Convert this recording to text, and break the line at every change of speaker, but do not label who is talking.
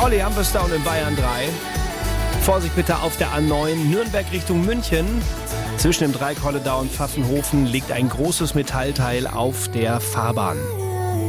Olli Amberstone in Bayern 3. Vorsicht bitte auf der A9 Nürnberg Richtung München. Zwischen dem Dreieck Holledau und Pfaffenhofen liegt ein großes Metallteil auf der Fahrbahn.